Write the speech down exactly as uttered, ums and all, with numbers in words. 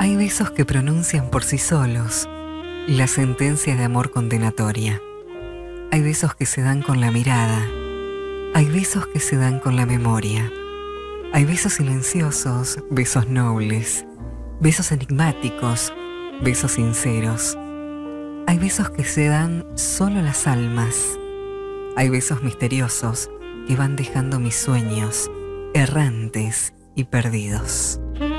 Hay besos que pronuncian por sí solos la sentencia de amor condenatoria. Hay besos que se dan con la mirada. Hay besos que se dan con la memoria. Hay besos silenciosos, besos nobles, besos enigmáticos, besos sinceros. Hay besos que se dan solo las almas. Hay besos misteriosos que van dejando mis sueños errantes y perdidos.